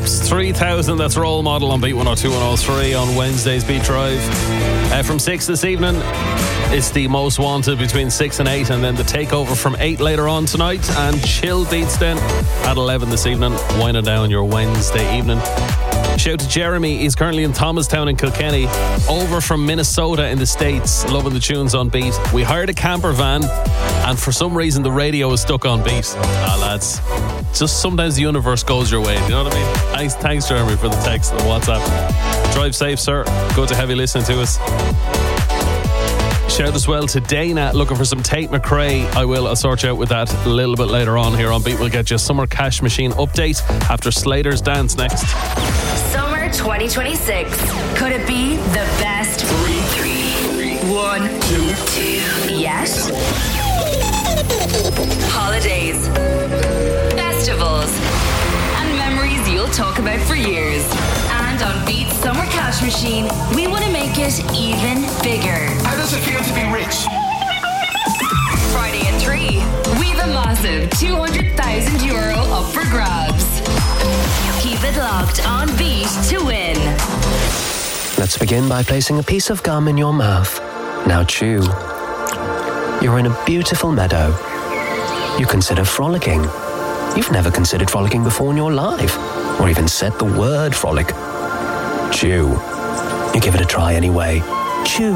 Stripes, 3000, that's Role Model on Beat 102 103 on Wednesday's Beat Drive. From 6 this evening, it's the Most Wanted between 6 and 8, and then the Takeover from 8 later on tonight, and Chill Beats then at 11 this evening, winding down your Wednesday evening. Shout to Jeremy, he's currently in Thomastown in Kilkenny, over from Minnesota in the States, loving the tunes on Beat. We hired a camper van, and for some reason the radio is stuck on Beat. Lads, just sometimes the universe goes your way, you know what I mean? Thanks Jeremy for the text and WhatsApp. Drive safe, sir. Good to have you listening to us. Shout as well to Dana, looking for some Tate McRae. I'll sort you out with that a little bit later on here on Beat. We'll get you a Summer Cash Machine update after Slater's Dance next. Summer 2026. Could it be the best? 3, 1, 2. Yes. Holidays, festivals, and memories you'll talk about for years. And on Beat's Summer Cash Machine, we want to make it even bigger. How does it feel to be rich? Friday at 3, we've a massive €200,000 up for grabs. Keep it locked on Beat to win. Let's begin by placing a piece of gum in your mouth. Now chew. You're in a beautiful meadow. You consider frolicking. You've never considered frolicking before in your life, or even said the word frolic. Chew. You give it a try anyway. Chew.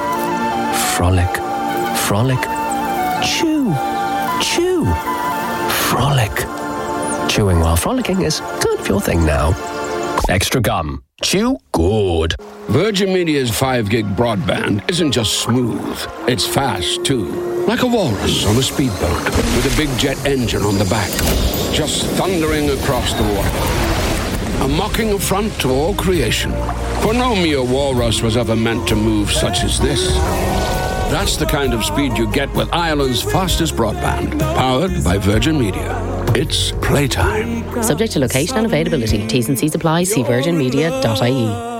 Frolic. Frolic. Chew. Chew. Frolic. Chewing while frolicking is kind of your thing now. Extra gum. Chew good. Virgin Media's 5 gig broadband isn't just smooth, it's fast too. Like a walrus on a speedboat with a big jet engine on the back, just thundering across the water. A mocking affront to all creation. For no mere walrus was ever meant to move such as this. That's the kind of speed you get with Ireland's fastest broadband, powered by Virgin Media. It's playtime. Subject to location and availability. T's and C's apply. See virginmedia.ie.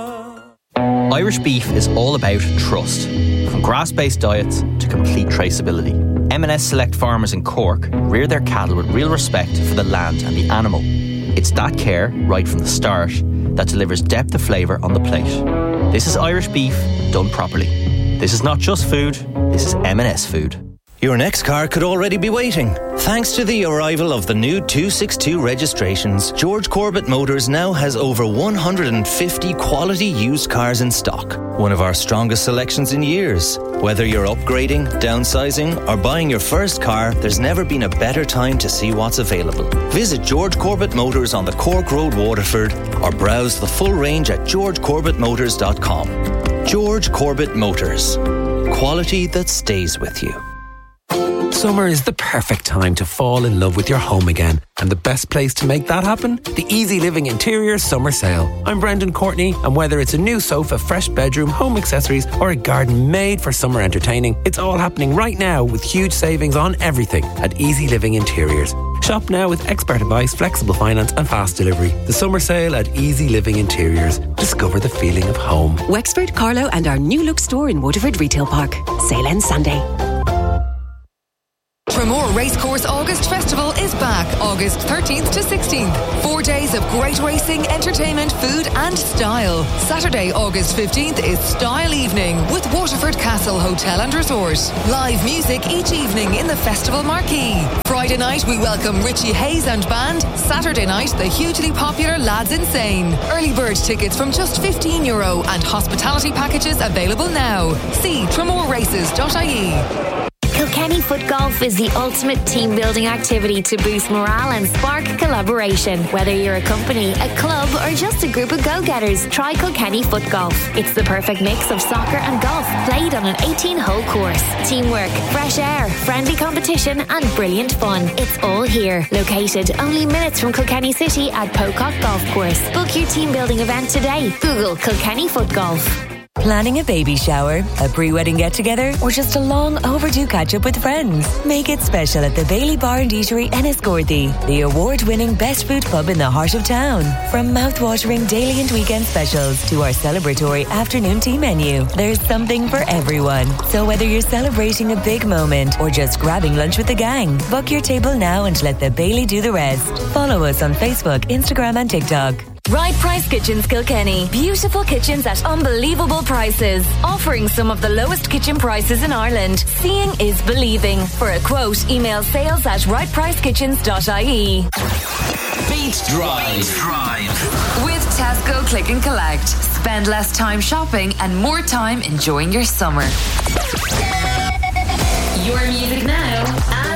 Irish beef is all about trust. From grass-based diets to complete traceability. M&S Select Farmers in Cork rear their cattle with real respect for the land and the animal. It's that care, right from the start, that delivers depth of flavour on the plate. This is Irish beef done properly. This is not just food, this is M&S food. Your next car could already be waiting. Thanks to the arrival of the new 262 registrations, George Corbett Motors now has over 150 quality used cars in stock. One of our strongest selections in years. Whether you're upgrading, downsizing, or buying your first car, there's never been a better time to see what's available. Visit George Corbett Motors on the Cork Road, Waterford, or browse the full range at georgecorbettmotors.com. George Corbett Motors. Quality that stays with you. Summer is the perfect time to fall in love with your home again. And the best place to make that happen? The Easy Living Interiors Summer Sale. I'm Brendan Courtney, and whether it's a new sofa, fresh bedroom, home accessories, or a garden made for summer entertaining, it's all happening right now with huge savings on everything at Easy Living Interiors. Shop now with expert advice, flexible finance and fast delivery. The summer sale at Easy Living Interiors. Discover the feeling of home. Wexford, Carlow and our new look store in Waterford Retail Park. Sale ends Sunday. Tramore Racecourse August Festival is back August 13th to 16th. 4 days of great racing, entertainment, food and style. Saturday, August 15th is Style Evening with Waterford Castle Hotel and Resort. Live music each evening in the festival marquee. Friday night we welcome Richie Hayes and band. Saturday night the hugely popular Lads Insane. Early bird tickets from just €15 and hospitality packages available now. See tramoreraces.ie. Kilkenny Foot Golf is the ultimate team building activity to boost morale and spark collaboration. Whether you're a company, a club or just a group of go-getters, try Kilkenny Foot Golf. It's the perfect mix of soccer and golf played on an 18-hole course. Teamwork, fresh air, friendly competition and brilliant fun. It's all here. Located only minutes from Kilkenny City at Pocock Golf Course. Book your team building event today. Google Kilkenny Foot Golf. Planning a baby shower, a pre-wedding get-together, or just a long overdue catch-up with friends? Make it special at the Bailey Bar and Eatery in Enniscorthy, the award-winning best food pub in the heart of town. From mouth-watering daily and weekend specials to our celebratory afternoon tea menu, there's something for everyone. So whether you're celebrating a big moment or just grabbing lunch with the gang, book your table now and let the Bailey do the rest. Follow us on Facebook, Instagram and TikTok. Right Price Kitchens Kilkenny. Beautiful kitchens at unbelievable prices. Offering some of the lowest kitchen prices in Ireland. Seeing is believing. For a quote, email sales@rightpricekitchens.ie. Beat Drive. With Tesco Click and Collect. Spend less time shopping and more time enjoying your summer. Your music now.